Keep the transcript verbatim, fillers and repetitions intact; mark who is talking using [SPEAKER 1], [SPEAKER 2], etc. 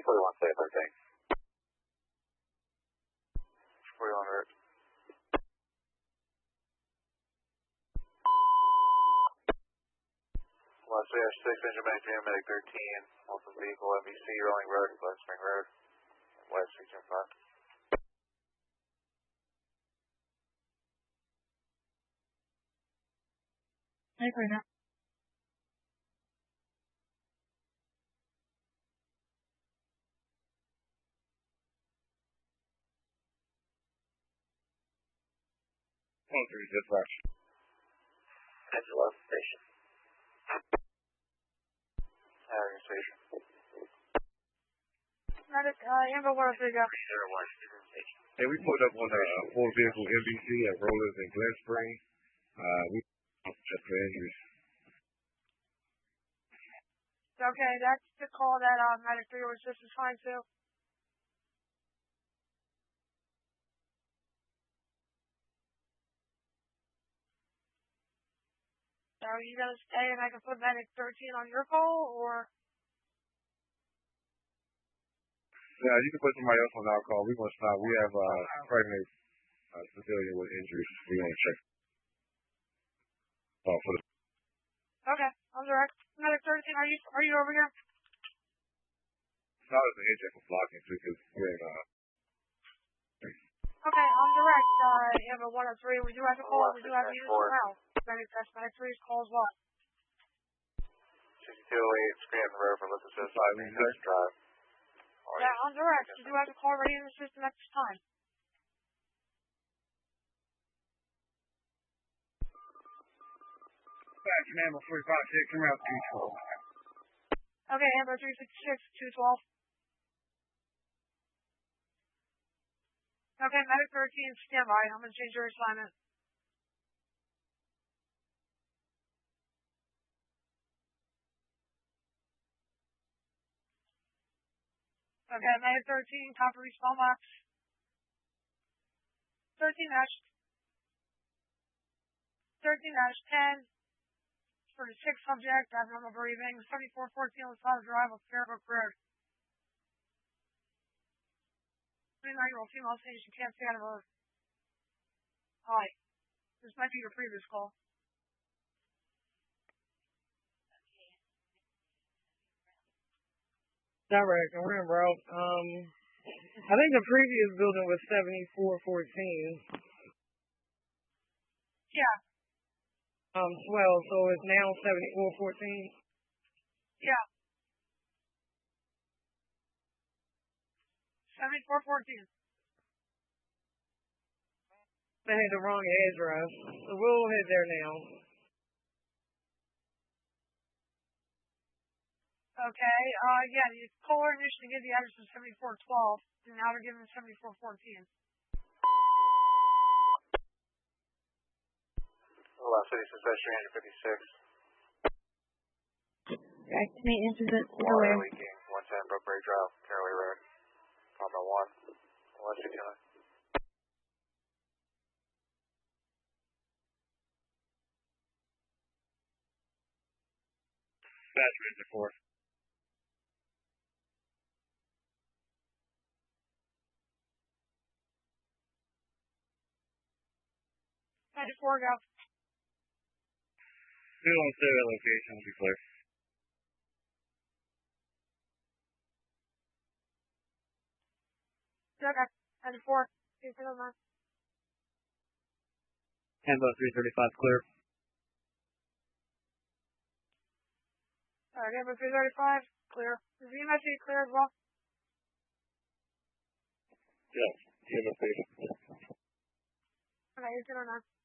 [SPEAKER 1] forty-one safe, everything. forty-one route. West Dash six, engine medic three, medic thirteen, multiple vehicle, M V C, Rolling Road, West Spring Road, West six seven five.
[SPEAKER 2] Hey, right now.
[SPEAKER 3] one three dispatch.
[SPEAKER 1] Angela Station. Avenue Station.
[SPEAKER 2] Medic, uh, Amber, where is it go?
[SPEAKER 1] zero one, Station.
[SPEAKER 3] Hey, we pulled up on a uh, four vehicle M V C at Rollers and Glen Spring. Uh, we checked for injuries.
[SPEAKER 2] Okay, that's the call that uh, Medic three was just assigned to. So are you going to stay and I can put Medic thirteen on your call, or?
[SPEAKER 3] Yeah, you can put somebody else on our call. We're going to stop. We have a uh, pregnant uh, civilian with injuries. We're going to check. Uh, for the
[SPEAKER 2] Okay, I'm direct. Medic thirteen, are you are you over here?
[SPEAKER 3] It's not as an agent for blocking too, because we're in, uh,
[SPEAKER 2] Okay, I'm direct. Uh, Amber one oh three, we do have a call. We do have units now. Medic test, Medic three's calls what?
[SPEAKER 1] sixty-two oh eight, Scranton Road for Listen to five, East Drive.
[SPEAKER 2] Yeah, I'm direct. We do have a call ready in the system at this time.
[SPEAKER 3] Back in Amber forty-five six, come out two twelve.
[SPEAKER 2] Okay, Amber three sixty-six, two twelve. Okay, Medic thirteen, stand by. I'm going to change your assignment. Okay, Medic thirteen, copy respawn box. thirteen dash thirteen dash ten for the sixth subject, abnormal breathing, seventy-four fourteen Lasada Drive of Fairbrook Road. twenty-nine-year-old female saying she can't stay out of her. Hi. This might be your previous call. Direct, we're in route. Um, I think the previous building was seventy-four fourteen. Yeah. Um, swell, so it's now seventy-four fourteen? Yeah. seventy-four fourteen. They had the wrong address. So we'll head there now. Okay, uh, yeah, the caller initially gave the address of seventy-four twelve, and now they're giving seventy-four fourteen.
[SPEAKER 1] Last City Success three fifty-six.
[SPEAKER 4] Back to me, incident
[SPEAKER 1] Water leaking, one ten Brook Break Drive, Caraway Road. Combo one, one sixty-nine.
[SPEAKER 3] Fast Ranger four.
[SPEAKER 2] ninety-four, go.
[SPEAKER 3] We don't say that location, to be clear.
[SPEAKER 2] Okay, ninety-four, three thirty-nine.
[SPEAKER 3] Hambo three thirty-five, clear.
[SPEAKER 2] Alright, number three thirty-five, clear. Is the M S C clear as well?
[SPEAKER 3] Yes, Hambo station.
[SPEAKER 2] Okay, eight zero nine.